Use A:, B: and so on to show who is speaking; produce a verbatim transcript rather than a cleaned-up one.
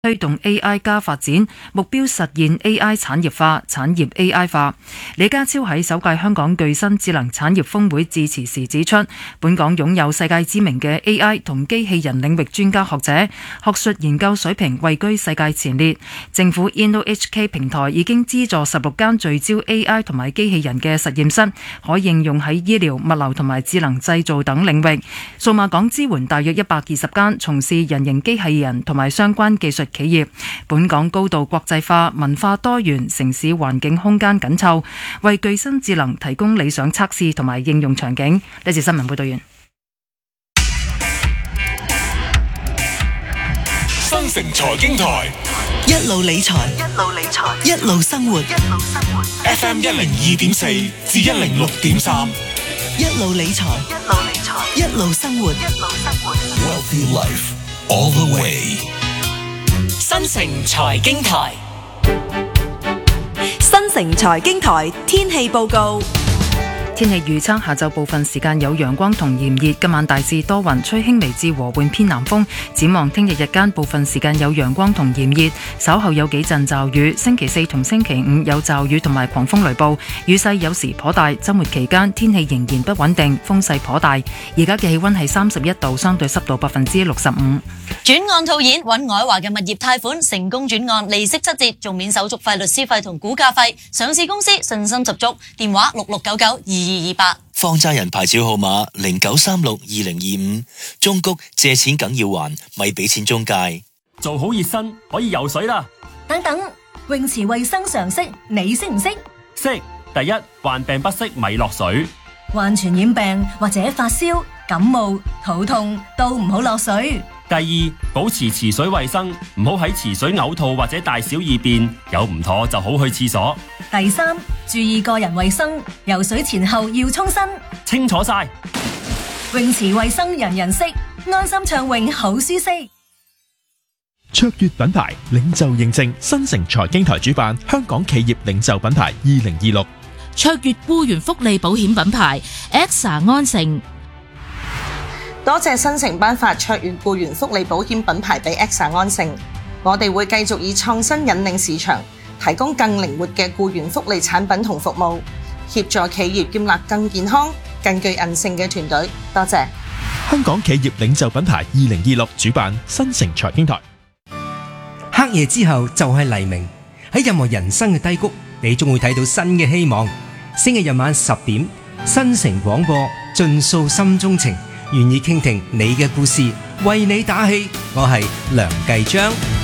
A: 推動 A I 加發展，目標實現 A I 產業化、產業 A I 化。李家超喺首屆香港具新智能產業峰會致辭時指出，本港擁有世界知名嘅 A I 同機器人領域專家學者，學術研究水平位居世界前列。政府 InnoHK 平台已經資助十六間聚焦 A I 同埋機器人嘅實驗室，可應用喺醫療、物流同埋智能製造等領域。數碼港支援大約一百二十間從事人形機器人同埋相關技術企業。本港高度國際化、文化多元，城市環境空間緊湊，為具新智能提供理想測試同埋應用場景。呢次新聞報道完。
B: 新城財經台
C: 一路理財，一路理財，一路生活，一路生活。
B: F M 一零二點四至一零六點三，
C: 一路理財，一路理財，一路生活，一路生活。
B: Wealthy Life all the way。
D: 新城財經台，
E: 新城財經台天氣報告。
A: 天氣預測，下晝部分時間有陽光同炎熱，今晚大致多雲，吹輕微至和緩偏南風。展望聽日日間部分時間有陽光同炎熱，稍後有幾陣驟雨。星期四同星期五有驟雨同埋狂風雷暴，雨勢有時頗大。周末期間天氣仍然不穩定，風勢頗大。而家嘅氣溫係三十一度，相對濕度百分之六十五。
D: 轉案套現揾愛華嘅物業貸款成功轉案，利息七折，仲免手續費、律師費同估價費。上市公司信心十足，電話六六九九二二二八。
F: 放債人牌照號碼零九三六二零二五。中谷借錢梗要還，咪俾錢中介。
G: 做好熱身可以游水啦。
H: 等等，泳池衛生常識你識唔識？
G: 識。第一，患病不適咪落水。
H: 患傳染病或者發燒、感冒、肚痛都唔好落水。
G: 第二，保持池水衛生，唔好喺池水嘔吐或者大小二便，有唔妥就好去廁所。
H: 第三，注意個人衛生，游水前後要沖身。
G: 清楚晒。
H: 泳池衛生人人識，安心暢泳好舒適。
I: 卓越品牌領袖認證，新城財經台主辦香港企業領袖品牌二零二六。
J: 卓越僱員福利保險品牌 A X A 安城。
K: 多謝新城頒發卓越僱員福利保險品牌俾 A X A 安城，我哋會繼續以創新引領市場，提供更靈活嘅僱員福利產品同服務，協助企業建立更健康、更具韌性嘅團隊。多謝
I: 香港企業領袖品牌二零二六主辦新城財經台。
L: 黑夜之後就係黎明，喺任何人生嘅低谷，你總會睇到新嘅希望。星期日晚十點，新城廣播盡訴心中情。願意傾聽你嘅故事，為你打氣。我係梁繼章。